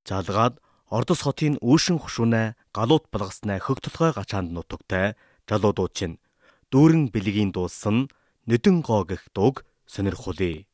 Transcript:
Жалгаад Ордос хотын үүшин хушуунай галууд балгаснай хөх толгой гачаанд нутагтай жалуудууд чинь дүүрэн бэлгийн дуулсан нүдэн гоо гэх дууг сонирхуулъя.